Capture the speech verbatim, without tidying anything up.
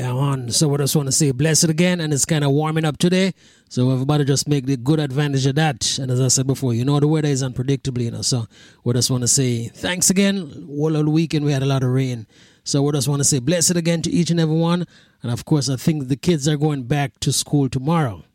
Yeah, man. So we just want to say blessed again, and it's kind of warming up today. So everybody just make the good advantage of that. And as I said before, you know, the weather is unpredictable, you know. So we just want to say thanks again. All of the weekend we had a lot of rain. So we just want to say blessed again to each and every one. And of course, I think the kids are going back to school tomorrow.